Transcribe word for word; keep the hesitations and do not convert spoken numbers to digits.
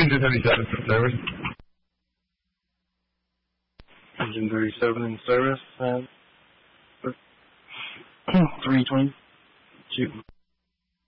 Engine thirty-seven in service. Engine thirty-seven in service. Uh, three twenty. Shoot.